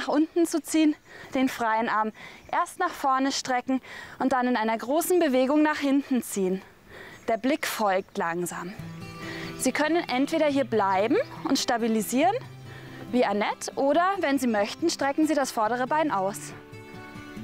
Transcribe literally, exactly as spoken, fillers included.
nach unten zu ziehen, den freien Arm erst nach vorne strecken und dann in einer großen Bewegung nach hinten ziehen. Der Blick folgt langsam. Sie können entweder hier bleiben und stabilisieren, wie Annette, oder wenn Sie möchten, strecken Sie das vordere Bein aus.